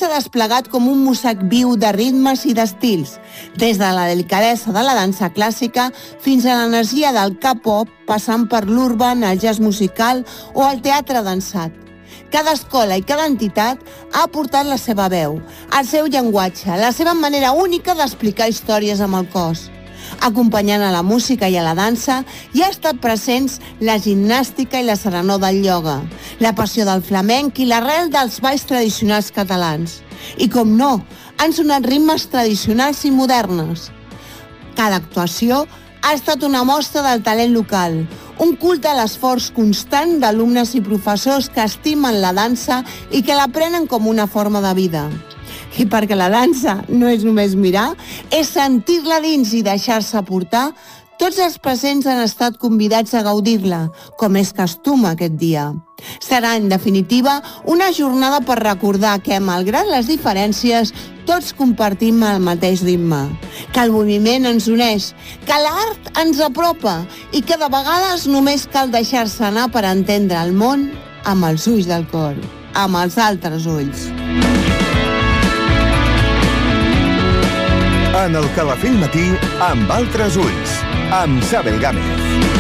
s'ha desplegat com un mosaic viu de ritmes i d'estils, des de la delicadesa de la dansa clàssica fins a l'energia del K-pop, passant per l'urban, el jazz musical o el teatre dansat. Cada escola i cada entitat ha aportat la seva veu, el seu llenguatge, la seva manera única d'explicar històries amb el cos. Acompanyant a la música i a la dansa hi ha estat presents la gimnàstica i la serenor del ioga, la passió del flamenc i l'arrel dels balls tradicionals catalans. I com no, han sonat ritmes tradicionals i modernes. Cada actuació ha estat una mostra del talent local, un culte a l'esforç constant d'alumnes i professors que estimen la dansa i que l'aprenen com una forma de vida. I perquè la dansa no és només mirar, és sentir-la dins i deixar-se portar, tots els presents han estat convidats a gaudir-la, com és costum aquest dia. Serà, en definitiva, una jornada per recordar que, malgrat les diferències, tots compartim el mateix ritme, que el moviment ens uneix, que l'art ens apropa i que de vegades només cal deixar-se anar per entendre el món amb els ulls del cor, amb els altres ulls. En el Calafell Matí, amb altres ulls, amb Sabel Gámez.